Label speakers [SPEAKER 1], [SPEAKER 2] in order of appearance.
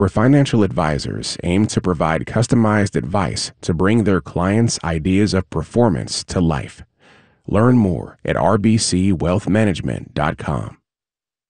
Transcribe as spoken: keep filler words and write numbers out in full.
[SPEAKER 1] where financial advisors aim to provide customized advice to bring their clients' ideas of performance to life. Learn more at r b c wealth management dot com.